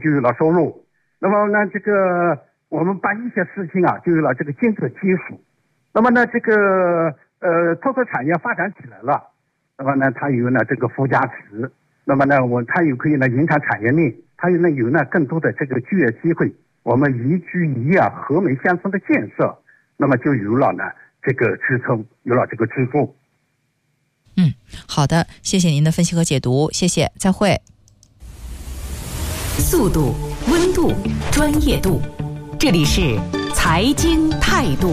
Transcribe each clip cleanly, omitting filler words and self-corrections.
就有了收入。那么呢，这个我们把一些事情啊，就有了这个经济基础。那么呢，这个特色产业发展起来了，那么呢，它有呢这个附加值，那么呢，它有可以呢影响产业链，它有呢更多的这个就业机会。我们宜居宜业和美乡村的建设，那么就有了呢这个支撑，有了这个支柱。 好的，谢谢您的分析和解读，谢谢，再会。 速度、温度、专业度，这里是财经态度。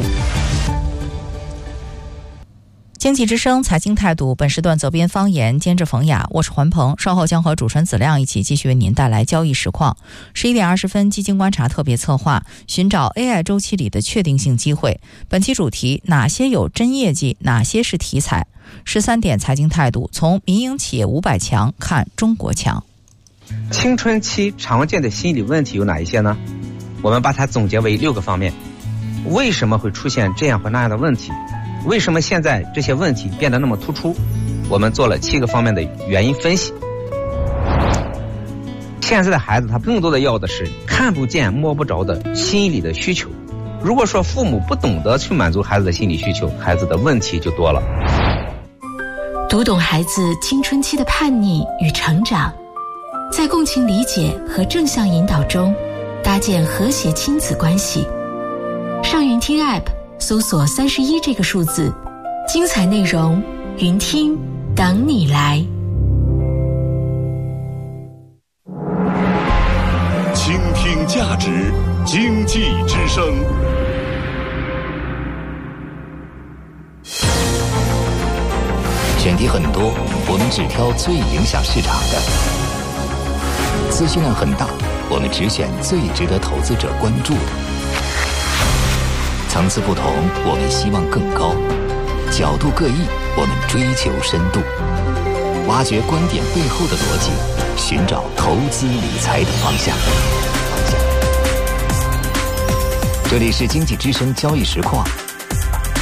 经济之声财经态度，本时段责编方言，监制冯雅，我是环鹏，稍后将和主持人子亮一起继续为您带来交易实况。11点20分，基金观察特别策划，寻找 AI 周期里的确定性机会。本期主题：哪些有真业绩，哪些是题材？13点财经态度，从民营企业500强看中国强。 青春期常见的心理问题有哪一些呢？我们把它总结为6个方面。为什么会出现这样或那样的问题？为什么现在这些问题变得那么突出？我们做了7个方面的原因分析。现在的孩子他更多的要的是看不见摸不着的心理的需求。如果说父母不懂得去满足孩子的心理需求，孩子的问题就多了。 读懂孩子青春期的叛逆与成长，在共情理解和正向引导中搭建和谐亲子关系。上云听 App 搜索31这个数字，精彩内容云听等你来。 倾听价值，经济之声。 选题很多，我们只挑最影响市场的；资讯量很大，我们只选最值得投资者关注的。层次不同，我们希望更高；角度各异，我们追求深度。挖掘观点背后的逻辑，寻找投资理财的方向。这里是经济之声交易实况，